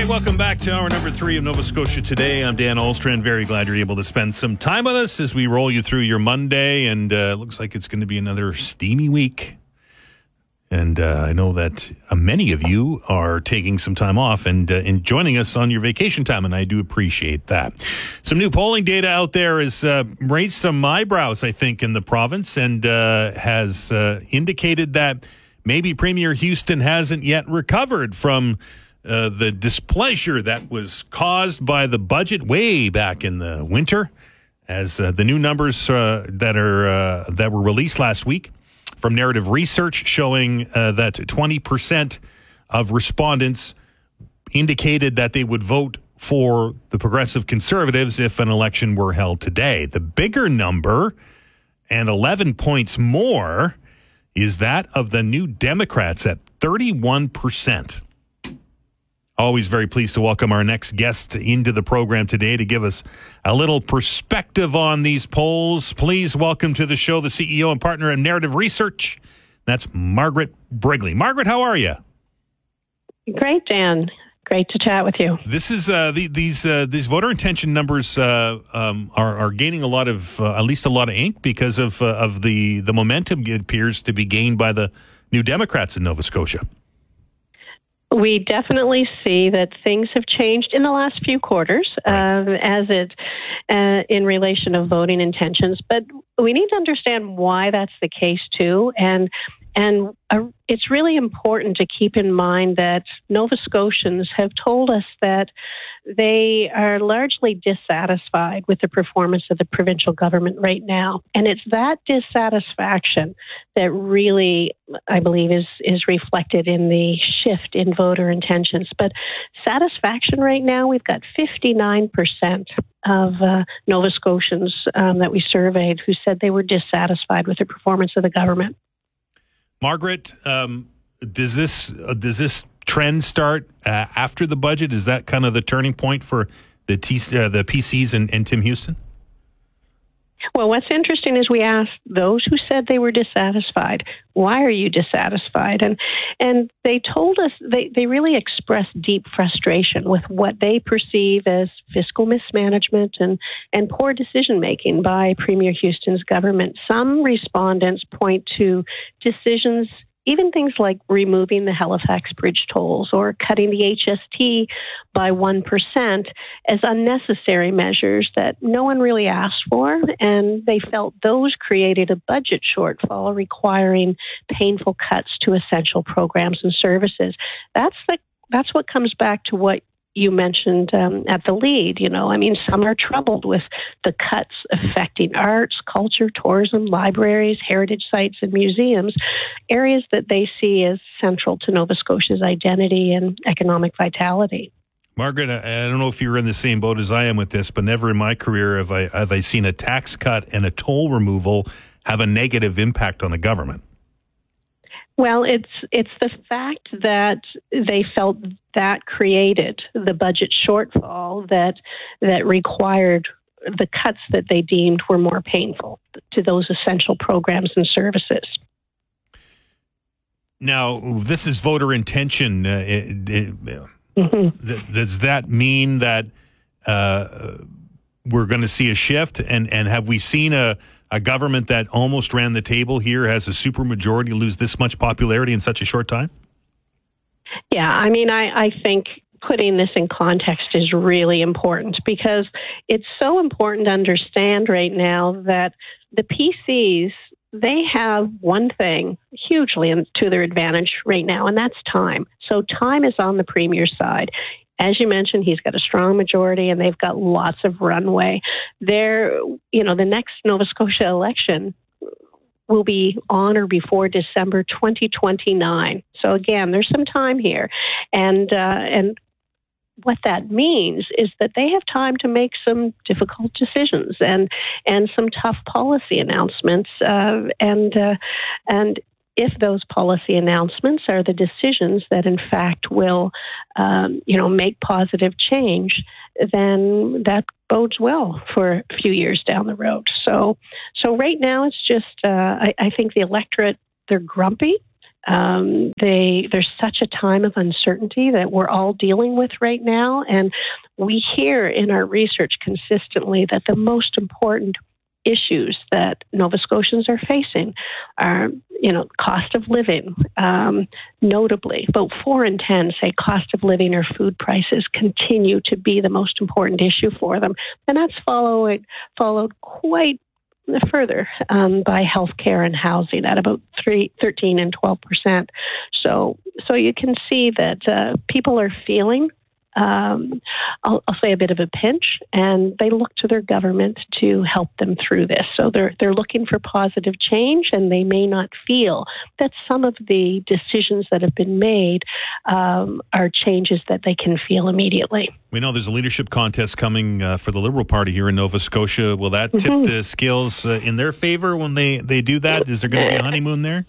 right, welcome back to hour number 3 of Nova Scotia Today. I'm Dan Olstrand. Very glad you're able to spend some time with us as we roll you through your Monday, and it looks like it's going to be another steamy week. And I know that many of you are taking some time off and joining us on your vacation time, and I do appreciate that. Some new polling data out there has raised some eyebrows, I think, in the province, and has indicated that maybe Premier Houston hasn't yet recovered from the displeasure that was caused by the budget way back in the winter, as the new numbers that were released last week from Narrative Research showing that 20% of respondents indicated that they would vote for the Progressive Conservatives if an election were held today. The bigger number, and 11 points more, is that of the New Democrats at 31%. Always very pleased to welcome our next guest into the program today to give us a little perspective on these polls. Please welcome to the show the CEO and partner of Narrative Research. That's Margaret Brigley. Margaret, how are you? Great, Dan. Great to chat with you. This is these voter intention numbers are gaining a lot of at least a lot of ink because of the momentum it appears to be gained by the New Democrats in Nova Scotia. We definitely see that things have changed in the last few quarters as it in relation to voting intentions, but we need to understand why that's the case too, and it's really important to keep in mind that Nova Scotians have told us that they are largely dissatisfied with the performance of the provincial government right now. And it's that dissatisfaction that really, I believe, is reflected in the shift in voter intentions. But satisfaction right now, we've got 59% of Nova Scotians that we surveyed who said they were dissatisfied with the performance of the government. Margaret, does this trend start after the budget? Is that kind of the turning point for the PCs and Tim Houston? Well, what's interesting is we asked those who said they were dissatisfied, why are you dissatisfied? And they told us they really expressed deep frustration with what they perceive as fiscal mismanagement and poor decision-making by Premier Houston's government. Some respondents point to decisions, even things like removing the Halifax Bridge tolls or cutting the HST by 1% as unnecessary measures that no one really asked for, and they felt those created a budget shortfall requiring painful cuts to essential programs and services. That's what comes back to what you mentioned at the lead. Some are troubled with the cuts affecting arts, culture, tourism, libraries, heritage sites, and museums, areas that they see as central to Nova Scotia's identity and economic vitality. Margaret, I don't know if you're in the same boat as I am with this, but never in my career have I seen a tax cut and a toll removal have a negative impact on the government. Well, it's the fact that they felt that created the budget shortfall that required the cuts that they deemed were more painful to those essential programs and services. Now, this is voter intention. Does that mean that we're going to see a shift? And have we seen a government that almost ran the table here has a supermajority lose this much popularity in such a short time? Yeah, I think putting this in context is really important because it's so important to understand right now that the PCs, they have one thing hugely to their advantage right now, and that's time. So time is on the Premier's side. As you mentioned, he's got a strong majority and they've got lots of runway. The next Nova Scotia election will be on or before December 2029. So again, there's some time here. And what that means is that they have time to make some difficult decisions and some tough policy announcements. And if those policy announcements are the decisions that in fact will, make positive change, then that bodes well for a few years down the road. So right now it's just, I think the electorate, they're grumpy. There's such a time of uncertainty that we're all dealing with right now, and we hear in our research consistently that the most important issues that Nova Scotians are facing are, cost of living. Notably, about 4 in 10 say cost of living or food prices continue to be the most important issue for them, and that's followed quite further by healthcare and housing at about 13 and 12%. So you can see that people are feeling, I'll say, a bit of a pinch, and they look to their government to help them through this. So they're looking for positive change, and they may not feel that some of the decisions that have been made are changes that they can feel immediately. We know there's a leadership contest coming for the Liberal Party here in Nova Scotia. Will that tip the scales in their favor when they do that? Is there going to be a honeymoon there?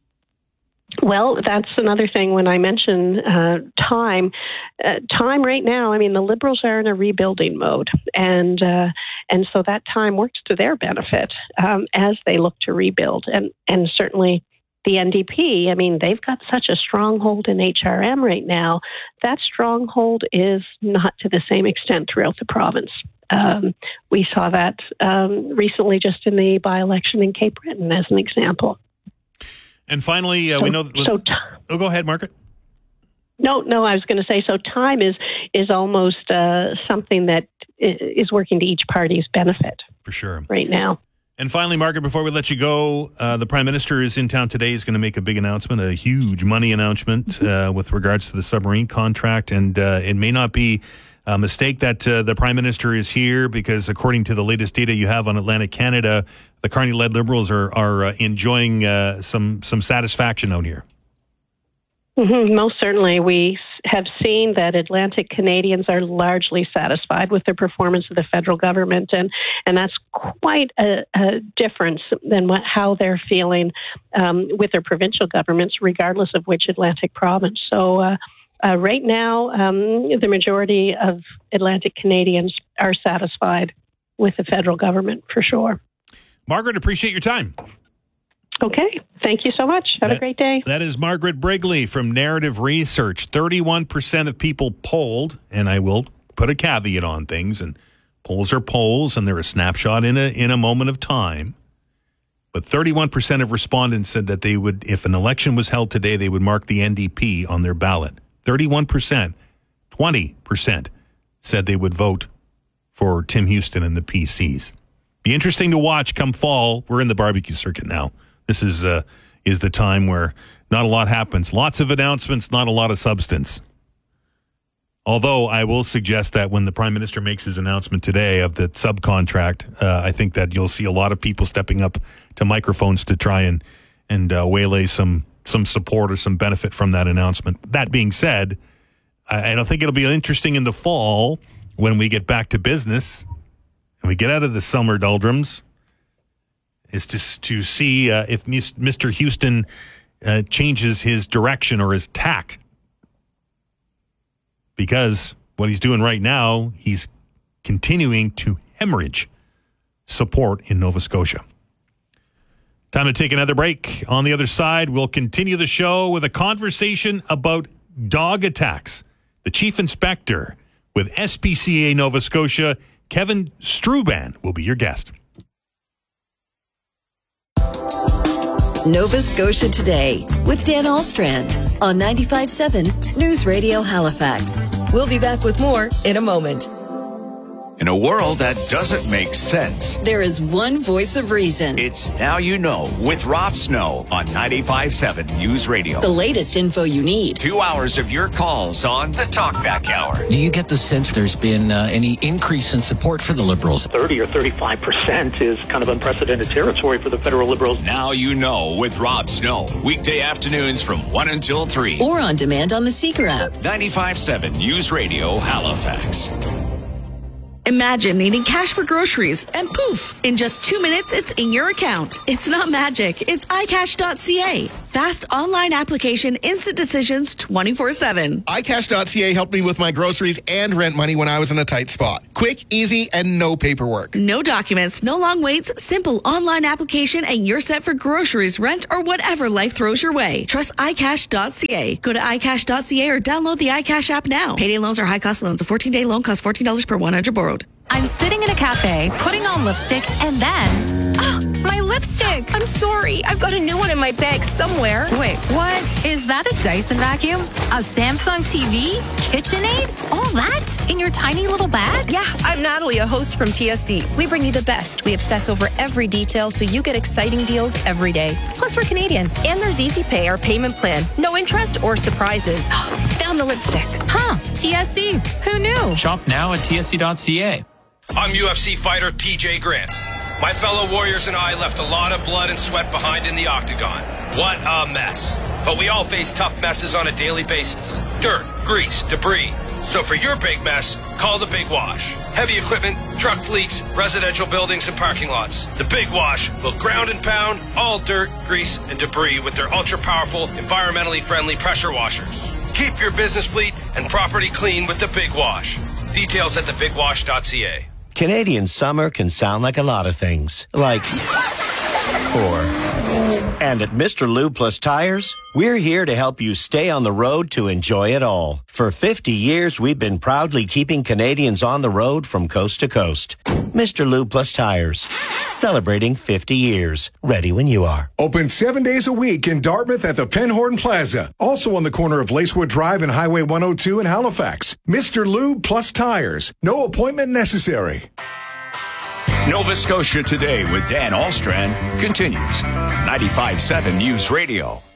Well, that's another thing when I mention time. Time right now, the Liberals are in a rebuilding mode, and so that time works to their benefit as they look to rebuild. And certainly the NDP, they've got such a stronghold in HRM right now. That stronghold is not to the same extent throughout the province. We saw that recently just in the by-election in Cape Breton as an example. And finally, we know... go ahead, Margaret. No, I was going to say, so time is almost something that is working to each party's benefit. For sure. Right now. And finally, Margaret, before we let you go, the Prime Minister is in town today. He's going to make a big announcement, a huge money announcement with regards to the submarine contract. And it may not be a mistake that the Prime Minister is here because according to the latest data you have on Atlantic Canada, the Carney-led Liberals are enjoying some satisfaction out here. Most certainly. We have seen that Atlantic Canadians are largely satisfied with the performance of the federal government, and that's quite a difference than how they're feeling with their provincial governments, regardless of which Atlantic province. So right now, the majority of Atlantic Canadians are satisfied with the federal government, for sure. Margaret, appreciate your time. Okay. Thank you so much. Have a great day. That is Margaret Brigley from Narrative Research. 31% of people polled, and I will put a caveat on things, and polls are polls, and they're a snapshot in a moment of time. But 31% of respondents said that they would, if an election was held today, they would mark the NDP on their ballot. 31%. 20% said they would vote for Tim Houston and the PCs. Be interesting to watch come fall. We're in the barbecue circuit now. This is the time where not a lot happens. Lots of announcements, not a lot of substance. Although I will suggest that when the Prime Minister makes his announcement today of the subcontract, I think that you'll see a lot of people stepping up to microphones to try and waylay some support or some benefit from that announcement. That being said, I don't think it'll be interesting in the fall when we get back to business and we get out of the summer doldrums, is to see if Mr. Houston changes his direction or his tack. Because what he's doing right now, he's continuing to hemorrhage support in Nova Scotia. Time to take another break. On the other side, we'll continue the show with a conversation about dog attacks. The Chief Inspector with SPCA Nova Scotia, Kevin Struban, will be your guest. Nova Scotia Today with Dan Alstrand on 95.7 News Radio Halifax. We'll be back with more in a moment. In a world that doesn't make sense, there is one voice of reason. It's Now You Know with Rob Snow on 95.7 News Radio. The latest info you need. 2 hours of your calls on the Talkback Hour. Do you get the sense there's been any increase in support for the Liberals? 30 or 35% is kind of unprecedented territory for the federal Liberals. Now You Know with Rob Snow. Weekday afternoons from 1 until 3. Or on demand on the Seeker app. 95.7 News Radio Halifax. Imagine needing cash for groceries and poof, in just 2 minutes, it's in your account. It's not magic. It's iCash.ca. Fast online application, instant decisions 24/7. iCash.ca helped me with my groceries and rent money when I was in a tight spot. Quick, easy, and no paperwork. No documents, no long waits, simple online application, and you're set for groceries, rent, or whatever life throws your way. Trust iCash.ca. Go to iCash.ca or download the iCash app now. Payday loans are high-cost loans. A 14-day loan costs $14 per 100 borrowed. I'm sitting in a cafe, putting on lipstick, and then... my lipstick! I'm sorry. I've got a new one in my bag somewhere. Wait, what? Is that a Dyson vacuum? A Samsung TV? KitchenAid? All that? In your tiny little bag? Yeah, I'm Natalie, a host from TSC. We bring you the best. We obsess over every detail so you get exciting deals every day. Plus, we're Canadian. And there's Easy Pay, our payment plan. No interest or surprises. Found the lipstick. Huh. TSC. Who knew? Shop now at tsc.ca. I'm UFC fighter TJ Grant. My fellow warriors and I left a lot of blood and sweat behind in the octagon. What a mess. But we all face tough messes on a daily basis. Dirt, grease, debris. So for your big mess, call the Big Wash. Heavy equipment, truck fleets, residential buildings, and parking lots. The Big Wash will ground and pound all dirt, grease, and debris with their ultra-powerful, environmentally friendly pressure washers. Keep your business fleet and property clean with the Big Wash. Details at thebigwash.ca. Canadian summer can sound like a lot of things. Like, or. And at Mr. Lube Plus Tires, we're here to help you stay on the road to enjoy it all. For 50 years, we've been proudly keeping Canadians on the road from coast to coast. Mr. Lube Plus Tires, celebrating 50 years. Ready when you are. Open 7 days a week in Dartmouth at the Penhorn Plaza. Also on the corner of Lacewood Drive and Highway 102 in Halifax. Mr. Lube Plus Tires. No appointment necessary. Nova Scotia Today with Dan Alstrand continues. 95.7 News Radio.